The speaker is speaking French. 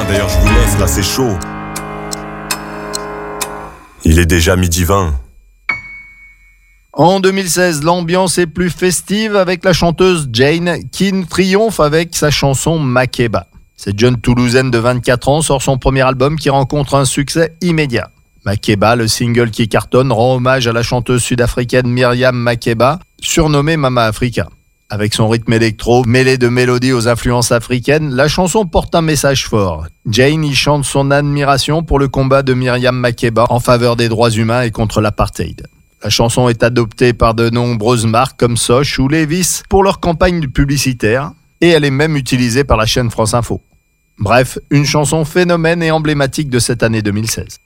d'ailleurs je vous laisse, là c'est chaud. Il est déjà 12h20. En 2016, l'ambiance est plus festive avec la chanteuse Jane qui triomphe avec sa chanson Makeba. Cette jeune Toulousaine de 24 ans sort son premier album qui rencontre un succès immédiat. Makeba, le single qui cartonne, rend hommage à la chanteuse sud-africaine Miriam Makeba, surnommée Mama Africa. Avec son rythme électro, mêlé de mélodies aux influences africaines, la chanson porte un message fort. Jane y chante son admiration pour le combat de Miriam Makeba en faveur des droits humains et contre l'apartheid. La chanson est adoptée par de nombreuses marques comme Soch ou Levi's pour leur campagne publicitaire et elle est même utilisée par la chaîne France Info. Bref, une chanson phénomène et emblématique de cette année 2016.